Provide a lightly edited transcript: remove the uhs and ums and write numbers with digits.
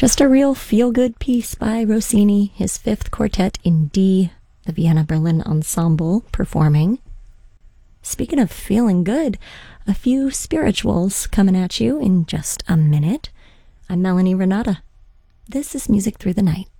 Just a real feel-good piece by Rossini, his fifth quartet in D, the Vienna Berlin Ensemble performing. Speaking of feeling good, a few spirituals coming at you in just a minute. I'm Melanie Renata. This is Music Through the Night.